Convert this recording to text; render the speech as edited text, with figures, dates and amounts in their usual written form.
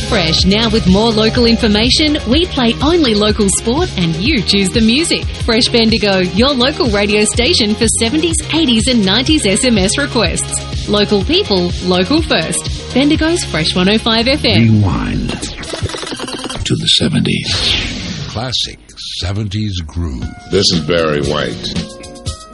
Fresh, now with more local information. We play only local sport and you choose the music. Fresh Bendigo, your local radio station for 70s, 80s and 90s SMS requests. Local people, local first. Bendigo's Fresh 105 FM. Rewind to the 70s. Classic 70s groove. This is Barry White.